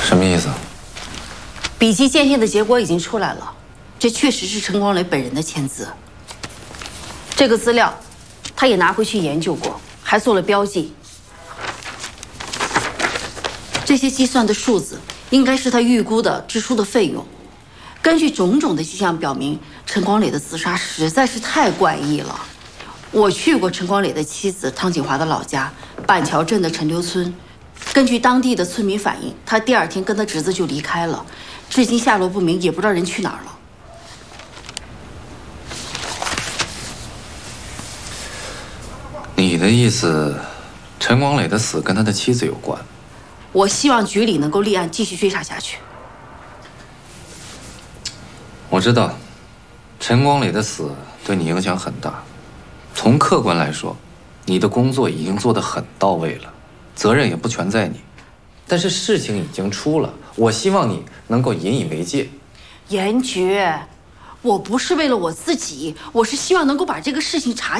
什么意思？ 笔迹鉴定的结果已经出来了，这确实是陈光磊本人的签字。这个资料，他也拿回去研究过，还做了标记。这些计算的数字应该是他预估的支出的费用。根据种种的迹象表明，陈光磊的自杀实在是太怪异了。我去过陈光磊的妻子汤锦华的老家板桥镇的陈留村，根据当地的村民反映，他第2天跟他侄子就离开了，至今下落不明，也不知道人去哪儿了。 你的意思，陈光磊的死跟他的妻子有关？ 我希望局里能够立案，继续追查下去。 我知道，陈光磊的死对你影响很大。从客观来说，你的工作已经做得很到位了，责任也不全在你。但是事情已经出了，我希望你能够引以为戒。 严局，我不是为了我自己，我是希望能够把这个事情查